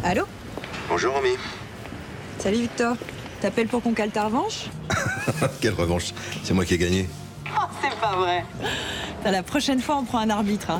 Allô? Bonjour Romy. Salut Victor. T'appelles pour qu'on cale ta revanche? Quelle revanche? C'est moi qui ai gagné. Oh, c'est pas vrai. La prochaine fois, on prend un arbitre, hein.